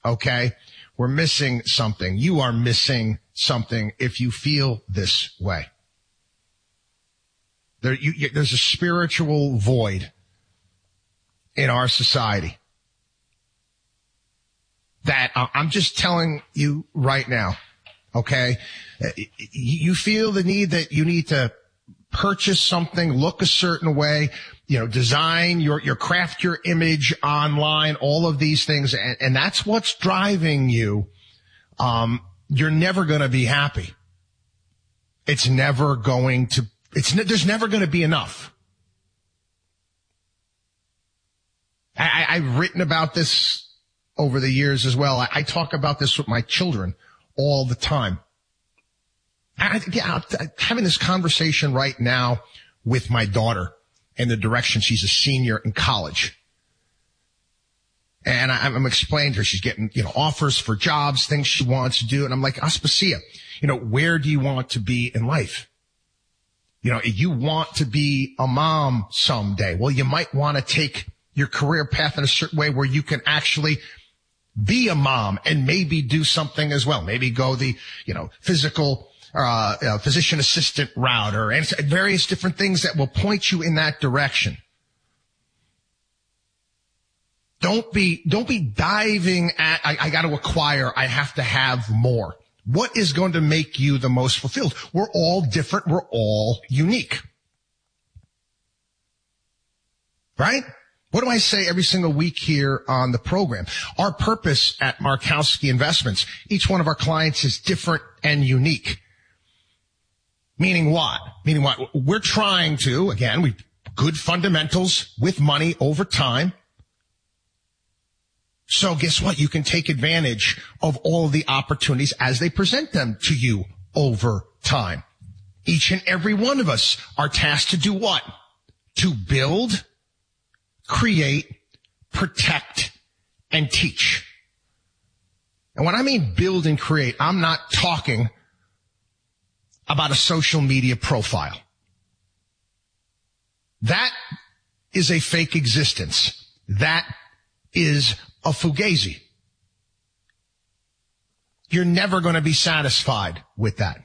okay? We're missing something. You are missing something if you feel this way. There's a spiritual void in our society that I'm just telling you right now, okay? You feel the need that you need to purchase something, look a certain way, design your craft your image online, all of these things. And that's what's driving you. You're never going to be happy. There's never going to be enough. I've written about this over the years as well. I talk about this with my children all the time. I'm having this conversation right now with my daughter in the direction. She's a senior in college. And I'm explaining to her, she's getting, offers for jobs, things she wants to do. And I'm like, Aspasia, where do you want to be in life? You want to be a mom someday. Well, you might want to take your career path in a certain way where you can actually be a mom and maybe do something as well. Maybe go the, physical, physician assistant route or various different things that will point you in that direction. Don't be diving at, I got to acquire, I have to have more. What is going to make you the most fulfilled? We're all different. We're all unique. Right? What do I say every single week here on the program? Our purpose at Markowski Investments, each one of our clients is different and unique. Meaning what? We're trying to, again, good fundamentals with money over time. So guess what? You can take advantage of all of the opportunities as they present them to you over time. Each and every one of us are tasked to do what? To build, create, protect, and teach. And when I mean build and create, I'm not talking about a social media profile. That is a fake existence. That is a fugazi. You're never going to be satisfied with that.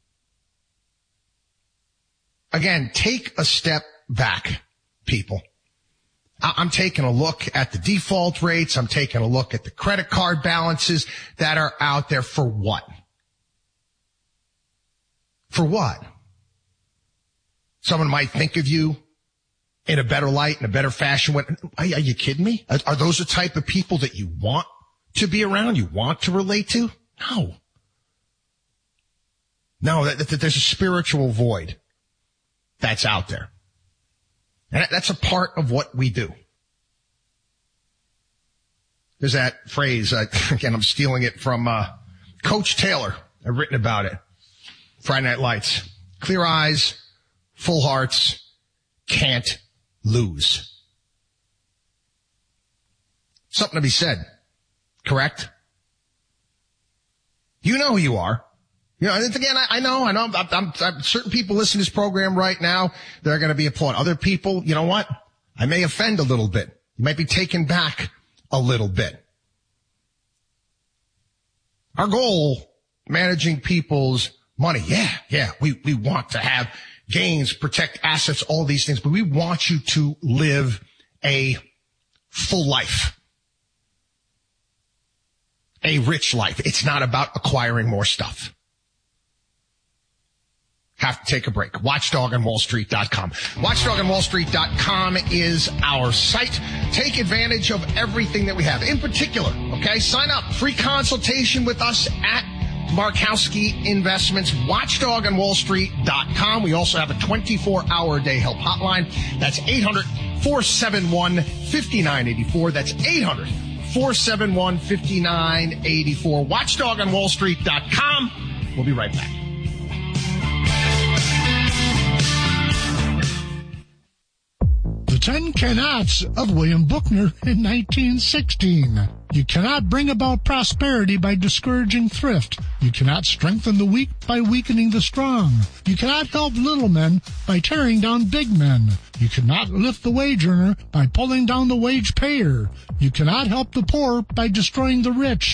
Again, take a step back, people. I'm taking a look at the default rates. I'm taking a look at the credit card balances that are out there. For what? For what? Someone might think of you in a better light, in a better fashion. Are you kidding me? Are those the type of people that you want to be around, you want to relate to? No, there's a spiritual void that's out there. And that's a part of what we do. There's that phrase, again, I'm stealing it from Coach Taylor. I've written about it. Friday Night Lights. Clear eyes, full hearts, can't lose. Something to be said, correct? You know who you are. Again, I know, I'm certain people listening to this program right now, they're going to be applauding. Other people, you know what? I may offend a little bit. You might be taken back a little bit. Our goal, managing people's money. Yeah, we want to have gains, protect assets, all these things, but we want you to live a full life. A rich life. It's not about acquiring more stuff. Have to take a break. WatchdogOnWallStreet.com. WatchdogOnWallStreet.com is our site. Take advantage of everything that we have. In particular, okay, sign up. Free consultation with us at Markowski Investments. WatchdogOnWallStreet.com. We also have a 24-hour-a-day help hotline. That's 800-471-5984. That's 800-471-5984. WatchdogOnWallStreet.com. We'll be right back. The 10 cannots of William Buckner in 1916. You cannot bring about prosperity by discouraging thrift. You cannot strengthen the weak by weakening the strong. You cannot help little men by tearing down big men. You cannot lift the wage earner by pulling down the wage payer. You cannot help the poor by destroying the rich.